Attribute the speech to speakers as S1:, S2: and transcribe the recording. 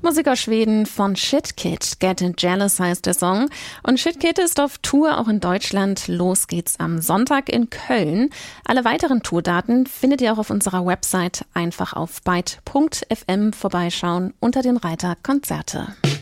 S1: Musik aus Schweden von Shitkid. Getting Jealous heißt der Song. Und Shitkid ist auf Tour auch in Deutschland. Los geht's am Sonntag in Köln. Alle weiteren Tourdaten findet ihr auch auf unserer Website. Einfach auf byte.fm vorbeischauen unter den Reiter Konzerte.